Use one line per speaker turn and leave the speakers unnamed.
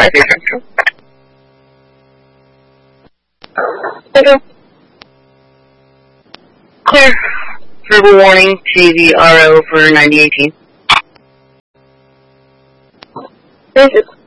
Central. Okay. Clear. Verbal warning, TVRO for 9018.
Thank you.